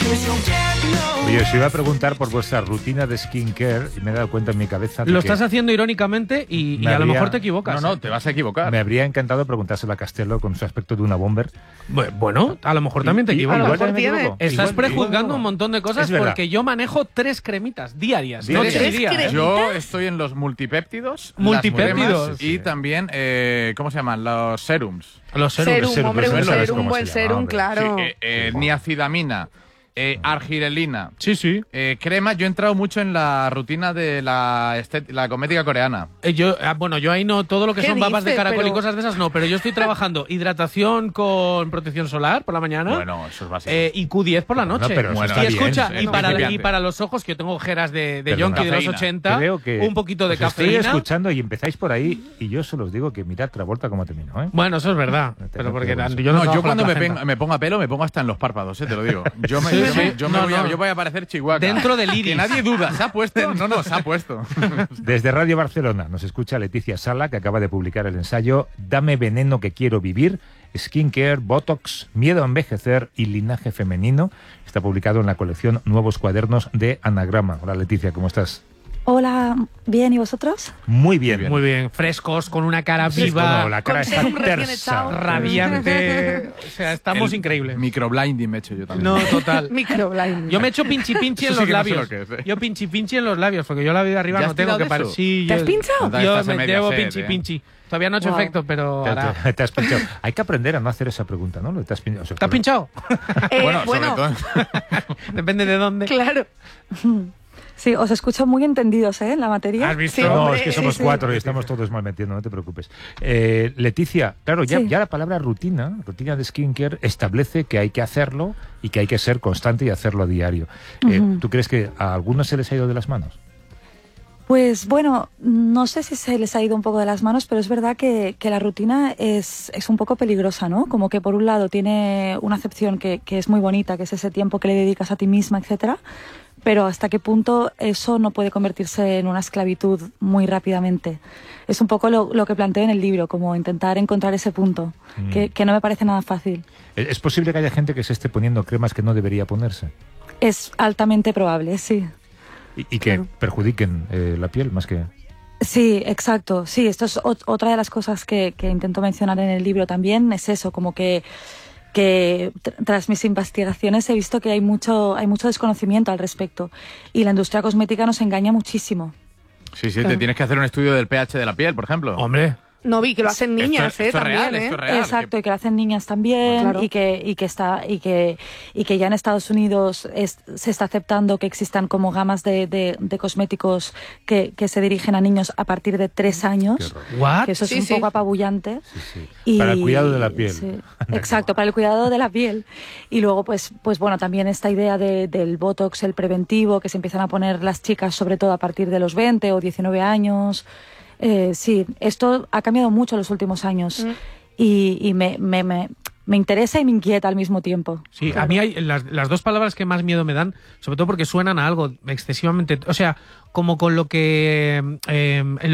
Oye, os iba a preguntar por vuestra rutina de skincare y me he dado cuenta en mi cabeza de Lo que estás haciendo irónicamente y a lo mejor te equivocas. No, te vas a equivocar. me habría encantado preguntárselo a Castelo con su aspecto de una bomber. Bueno, a lo mejor también te equivocas. igual también me tiene. equivoco. Estás Igual- prejuzgando igual- un montón de cosas Es verdad. porque yo manejo 3 cremitas diarias. ¿Diarias? Noche y ¿3 día. cremitas? Yo estoy en los multipéptidos. Multipéptidos. las cremas Y también, ¿cómo se llaman? Los serums. Los serums. Serum, hombre, un no sabes serum, cómo buen se llama, serum, hombre. claro. Niacidamina, argirelina. Sí, sí. Crema, yo he entrado mucho en la rutina de la cosmética coreana. Yo ahí no, todo lo que ¿Qué son babas de dices? caracol y Pero- cosas de esas no, pero yo estoy trabajando hidratación con protección solar por la mañana. Bueno, eso es básico. Y Q10 por la Bueno, noche. pero eso y está bien, escucha, sí, y, no, para, principiante. y para los ojos, que yo tengo ojeras de Perdona. yonki de los Cafeína. 80, Creo que un poquito de os estoy cafeína. escuchando y empezáis por ahí y yo solo os digo que mirad Travolta cómo terminó, ¿eh? Bueno, eso es verdad. Te Pero meto porque con eso. yo no No, yo trabajo la cuando placenta. me ponga pelo, me pongo hasta en los párpados, te lo digo. Yo voy a parecer Chihuahua. Dentro del iris. Que nadie duda, se ha puesto. No, se ha puesto. Desde Radio Barcelona nos escucha Leticia Sala, que acaba de publicar el ensayo Dame veneno que quiero vivir, skincare, botox, miedo a envejecer y linaje femenino. Está publicado en la colección Nuevos Cuadernos de Anagrama. Hola Leticia, ¿cómo estás? Hola, bien, ¿y vosotros? Muy bien. Muy bien, frescos, con una cara Sí, viva, bueno, la cara Con está serum recién tersa. echado. radiante. O sea, estamos increíbles. Microblinding me he hecho yo también. No, total. Microblinding. Yo me echo pinchi pinchi en Eso sí los que no sé labios. lo que es, ¿eh? Yo pinchi pinchi en los labios, porque yo la vida arriba ¿Ya no has tengo tirado que de parar. eso? Sí, ¿Te has yo- pinchado? Yo Estás en me Mediaset, llevo pinchi ¿eh? pinchi. Todavía no ha hecho Wow. efecto, pero hará. Te has pinchado. Hay que aprender a no hacer esa pregunta, ¿no? ¿Te has pinchado? O sea, ¿Te has pinchado? Bueno, sobre todo. Depende de dónde. Claro. Sí, os escucho muy entendidos, ¿eh? En la materia. ¿Has visto? Sí, No, hombre, es que somos sí. 4 y estamos todos mal metiendo, no te preocupes. Leticia, claro, ya, Sí. ya la palabra rutina de skincare, establece que hay que hacerlo y que hay que ser constante y hacerlo a diario. ¿Tú crees que a algunos se les ha ido de las manos? Pues bueno, no sé si se les ha ido un poco de las manos, pero es verdad que la rutina es un poco peligrosa, ¿no? Como que por un lado tiene una acepción que es muy bonita, que es ese tiempo que le dedicas a ti misma, etcétera, pero hasta qué punto eso no puede convertirse en una esclavitud muy rápidamente. Es un poco lo que planteo en el libro, como intentar encontrar ese punto, que no me parece nada fácil. ¿Es posible que haya gente que se esté poniendo cremas que no debería ponerse? Es altamente probable, sí. Y que perjudiquen la piel más que... Sí, exacto. Sí, esto es otra de las cosas que intento mencionar en el libro también, es eso, como que tras mis investigaciones he visto que hay mucho desconocimiento al respecto y la industria cosmética nos engaña muchísimo. Sí, te tienes que hacer un estudio del pH de la piel, por ejemplo. Hombre. No vi que lo hacen niñas, esto es también, real, esto es real. Exacto, y que lo hacen niñas también, Claro. y que ya en Estados Unidos se está aceptando que existan como gamas de cosméticos que se dirigen a niños a partir de 3 años. ¿What? Que eso es Sí, un sí. poco apabullante. Sí. Para el cuidado de la piel. Sí, exacto, para el cuidado de la piel. Y luego, pues bueno, también esta idea del botox, el preventivo, que se empiezan a poner las chicas, sobre todo a partir de los 20 o 19 años. Sí, esto ha cambiado mucho en los últimos años y me interesa y me inquieta al mismo tiempo. Sí, a mí hay las dos palabras que más miedo me dan, sobre todo porque suenan a algo excesivamente... O sea, como con lo que...